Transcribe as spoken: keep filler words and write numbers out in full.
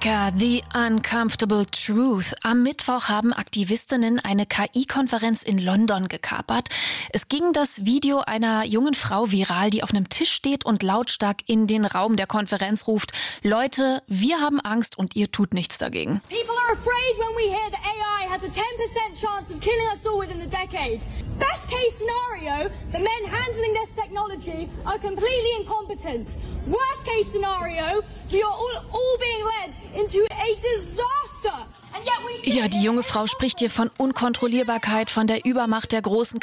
America, the uncomfortable truth. Am Mittwoch haben Aktivistinnen eine K I-Konferenz in London gekapert. Es ging das Video einer jungen Frau viral, die auf einem Tisch steht und lautstark in den Raum der Konferenz ruft: Leute, wir haben Angst und ihr tut nichts dagegen. People are afraid when we hear that A I has a ten percent chance of killing us all within the decade. Best case scenario, the men handling this technology are completely incompetent. Worst case scenario, you're all, all being led into a disaster. And yet we Ja, die junge Frau spricht hier von Unkontrollierbarkeit, von der Übermacht der großen